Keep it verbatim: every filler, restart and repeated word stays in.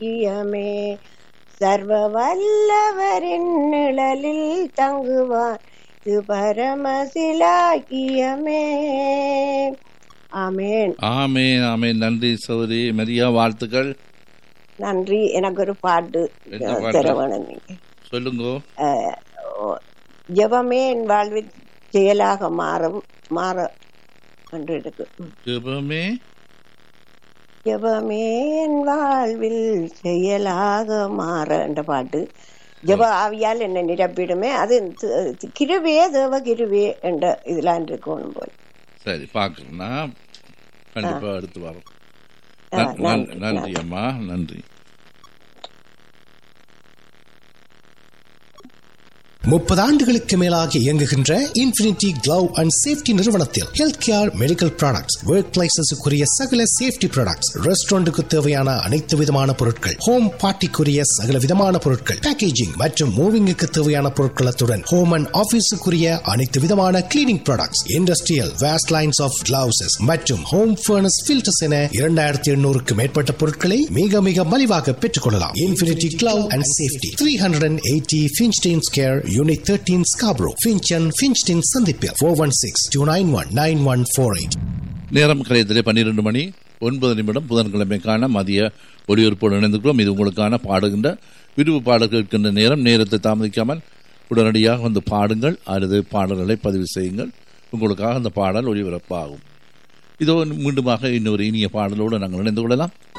கியமே சர்வ வல்லவரின் நிழலில் தங்குவான் இது பரமசிலாக்கியமே. ஆமேன் ஆமேன் ஆமேன். நன்றி சகோதரி மரியா, வாழ்த்துக்கள். நன்றி. எனக்கு ஒரு பாட்டு தரவேணும் நீங்க சொல்லுங்க. ஜெபமே என் வாழ்வில் செயலாக மாறும் மாற என்று இருக்கு. ஜெபமே ஜெபமே என் வாழ்வில் செயலாக மாற என்ற பாட்டு. ஜெப ஆவியால் என்ன நிரப்பிடுமே, அது கிருவே தேவ கிருவே என்ற இதெல்லாம் இருக்கணும் போல். சரி, பார்க்கலாம், கண்டிப்பா எடுத்து வரோம். நன்றி அம்மா, நன்றி. முப்பது ஆண்டுகளுக்கு மேலாக இயங்குகின்ற இன்ஃபினிட்டி கிளவ் அண்ட் சேஃப்டி நிறுவனத்தில் health care, medical products, work பிளேசஸுக்குரிய சகல சேஃப்டி ப்ராடக்ட்ஸ், ரெஸ்டாரண்ட்டுக்கு தேவையான அனைத்து விதமான பொருட்கள், ஹோம் பார்ட்டிக்குரிய சகல விதமான பொருட்கள், பேக்கேஜிங் மற்றும் மூவிங்குக்கு தேவையான பொருட்களத்துடன் ஹோம் அண்ட் ஆபீஸுக்குரிய அனைத்து விதமான cleaning products, industrial waste lines of gloves மற்றும் ஹோம் ஃபர்னஸ் ஃபில்டர்ஸ் என இரண்டாயிரத்தி எண்ணூறுக்கு மேற்பட்ட பொருட்களை மிக மிக மலிவாக பெற்றுக் கொள்ளலாம். Infinity glove and safety, three hundred eighty ஃபின்ஸ்டீன் square, Unit thirteen Scarborough, Finch and Finchton சந்திப்பில் four one six, two nine one, nine one four eight. நேரம் கலையத்திலே பன்னிரண்டு மணி ஒன்பது நிமிடம் புதன்கிழமைக்கான மதிய ஒளிபரப்போடு இணைந்துக்கிறோம். இது உங்களுக்கான பாடுகின்ற விருப்பு பாடல் கேட்கின்ற நேரம். நேரத்தை தாமதிக்காமல் உடனடியாக வந்து பாடுங்கள் அல்லது பாடல்களை பதிவு செய்யுங்கள். உங்களுக்காக அந்த பாடல் ஒளிபரப்பாகும். இதோ மீண்டுமாக இன்னொரு இனிய பாடலோடு நாங்கள் இணைந்து கொள்ளலாம்.